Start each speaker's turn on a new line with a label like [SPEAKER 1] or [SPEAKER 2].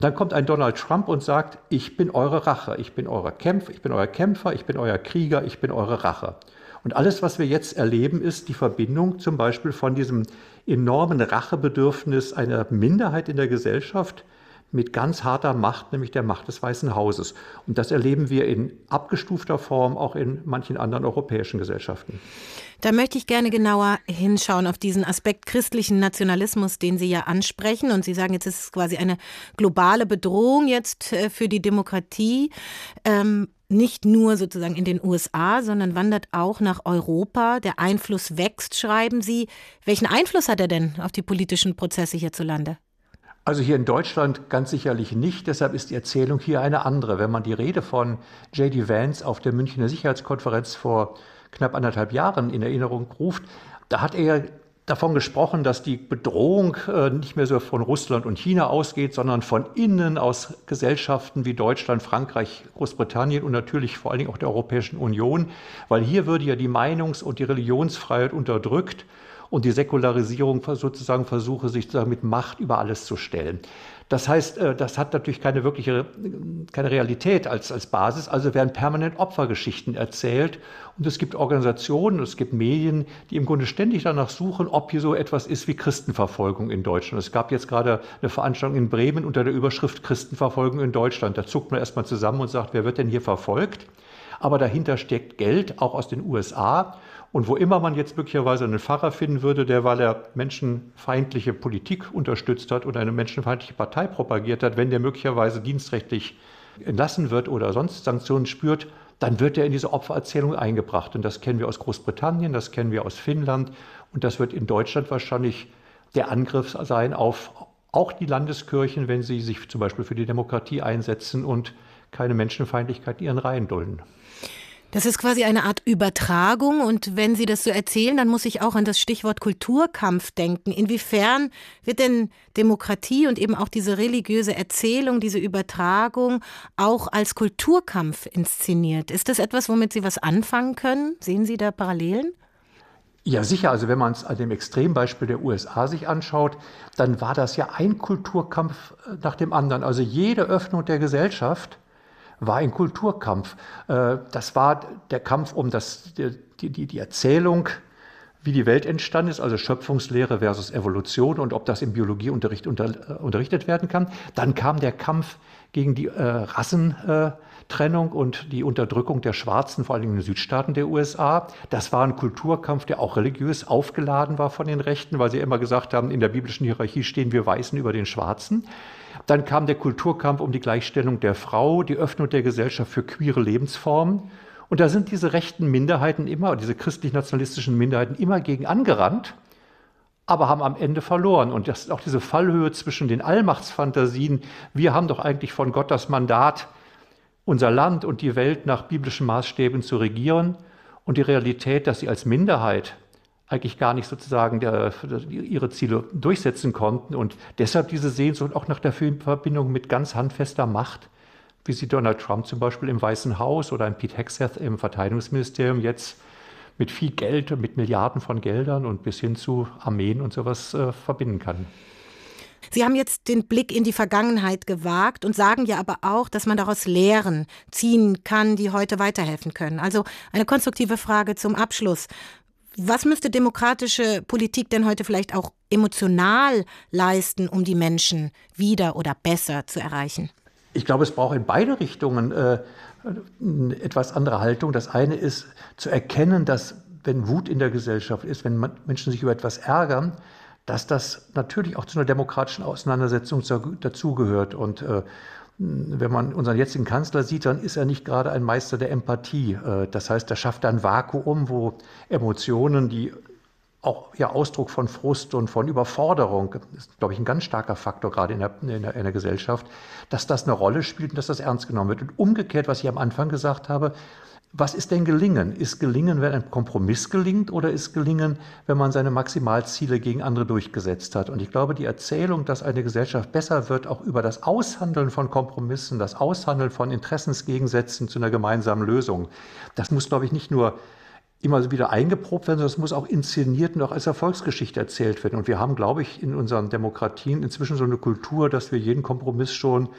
[SPEAKER 1] Dann kommt ein Donald Trump und sagt, ich bin eure Rache, ich bin euer Kämpfer, ich bin euer Krieger, ich bin eure Rache. Und alles, was wir jetzt erleben, ist die Verbindung zum Beispiel von diesem enormen Rachebedürfnis einer Minderheit in der Gesellschaft mit ganz harter Macht, nämlich der Macht des Weißen Hauses. Und das erleben wir in abgestufter Form auch in manchen anderen europäischen Gesellschaften.
[SPEAKER 2] Da möchte ich gerne genauer hinschauen auf diesen Aspekt christlichen Nationalismus, den Sie ja ansprechen. Und Sie sagen, jetzt ist es quasi eine globale Bedrohung jetzt für die Demokratie. Nicht nur sozusagen in den USA, sondern wandert auch nach Europa. Der Einfluss wächst, schreiben Sie. Welchen Einfluss hat er denn auf die politischen Prozesse hierzulande?
[SPEAKER 1] Also hier in Deutschland ganz sicherlich nicht. Deshalb ist die Erzählung hier eine andere. Wenn man die Rede von J.D. Vance auf der Münchner Sicherheitskonferenz vor knapp 1,5 Jahren in Erinnerung ruft, da hat er davon gesprochen, dass die Bedrohung nicht mehr so von Russland und China ausgeht, sondern von innen aus Gesellschaften wie Deutschland, Frankreich, Großbritannien und natürlich vor allen Dingen auch der Europäischen Union, weil hier würde ja die Meinungs- und die Religionsfreiheit unterdrückt und die Säkularisierung sozusagen versuche, sich mit Macht über alles zu stellen. Das heißt, das hat natürlich keine Realität als Basis, also werden permanent Opfergeschichten erzählt und es gibt Organisationen, es gibt Medien, die im Grunde ständig danach suchen, ob hier so etwas ist wie Christenverfolgung in Deutschland. Es gab jetzt gerade eine Veranstaltung in Bremen unter der Überschrift Christenverfolgung in Deutschland. Da zuckt man erstmal zusammen und sagt, wer wird denn hier verfolgt? Aber dahinter steckt Geld, auch aus den USA. Und wo immer man jetzt möglicherweise einen Pfarrer finden würde, der, weil er menschenfeindliche Politik unterstützt hat oder eine menschenfeindliche Partei propagiert hat, wenn der möglicherweise dienstrechtlich entlassen wird oder sonst Sanktionen spürt, dann wird er in diese Opfererzählung eingebracht. Und das kennen wir aus Großbritannien, das kennen wir aus Finnland. Und das wird in Deutschland wahrscheinlich der Angriff sein auf auch die Landeskirchen, wenn sie sich zum Beispiel für die Demokratie einsetzen und keine Menschenfeindlichkeit in ihren Reihen dulden.
[SPEAKER 2] Das ist quasi eine Art Übertragung und wenn Sie das so erzählen, dann muss ich auch an das Stichwort Kulturkampf denken. Inwiefern wird denn Demokratie und eben auch diese religiöse Erzählung, diese Übertragung auch als Kulturkampf inszeniert? Ist das etwas, womit Sie was anfangen können? Sehen Sie da Parallelen?
[SPEAKER 1] Ja, sicher. Also wenn man es an dem Extrembeispiel der USA sich anschaut, dann war das ja ein Kulturkampf nach dem anderen. Also jede Öffnung der Gesellschaft war ein Kulturkampf. Das war der Kampf um die Erzählung, wie die Welt entstanden ist, also Schöpfungslehre versus Evolution und ob das im Biologieunterricht unterrichtet werden kann. Dann kam der Kampf gegen die Rassentrennung und die Unterdrückung der Schwarzen, vor allem in den Südstaaten der USA. Das war ein Kulturkampf, der auch religiös aufgeladen war von den Rechten, weil sie immer gesagt haben, in der biblischen Hierarchie stehen wir Weißen über den Schwarzen. Dann kam der Kulturkampf um die Gleichstellung der Frau, die Öffnung der Gesellschaft für queere Lebensformen. Und da sind diese rechten Minderheiten immer, diese christlich-nationalistischen Minderheiten immer gegen angerannt, aber haben am Ende verloren. Und das ist auch diese Fallhöhe zwischen den Allmachtsfantasien. Wir haben doch eigentlich von Gott das Mandat, unser Land und die Welt nach biblischen Maßstäben zu regieren. Und die Realität, dass sie als Minderheit eigentlich gar nicht sozusagen ihre Ziele durchsetzen konnten. Und deshalb diese Sehnsucht auch nach der Verbindung mit ganz handfester Macht, wie sie Donald Trump zum Beispiel im Weißen Haus oder ein Pete Hegseth im Verteidigungsministerium jetzt mit viel Geld, mit Milliarden von Geldern und bis hin zu Armeen und sowas verbinden kann.
[SPEAKER 2] Sie haben jetzt den Blick in die Vergangenheit gewagt und sagen ja aber auch, dass man daraus Lehren ziehen kann, die heute weiterhelfen können. Also eine konstruktive Frage zum Abschluss. Was müsste demokratische Politik denn heute vielleicht auch emotional leisten, um die Menschen wieder oder besser zu erreichen?
[SPEAKER 1] Ich glaube, es braucht in beide Richtungen eine etwas andere Haltung. Das eine ist zu erkennen, dass wenn Wut in der Gesellschaft ist, wenn Menschen sich über etwas ärgern, dass das natürlich auch zu einer demokratischen Auseinandersetzung dazugehört. Und wenn man unseren jetzigen Kanzler sieht, dann ist er nicht gerade ein Meister der Empathie. Das heißt, er schafft ein Vakuum, wo Emotionen, die auch ja Ausdruck von Frust und von Überforderung, ist, glaube ich, ein ganz starker Faktor gerade in der Gesellschaft, dass das eine Rolle spielt und dass das ernst genommen wird. Und umgekehrt, was ich am Anfang gesagt habe, was ist denn Gelingen? Ist Gelingen, wenn ein Kompromiss gelingt, oder ist Gelingen, wenn man seine Maximalziele gegen andere durchgesetzt hat? Und ich glaube, die Erzählung, dass eine Gesellschaft besser wird, auch über das Aushandeln von Kompromissen, das Aushandeln von Interessensgegensätzen zu einer gemeinsamen Lösung, das muss, glaube ich, nicht nur immer wieder eingeprobt werden, sondern es muss auch inszeniert und auch als Erfolgsgeschichte erzählt werden. Und wir haben, glaube ich, in unseren Demokratien inzwischen so eine Kultur, dass wir jeden Kompromiss schon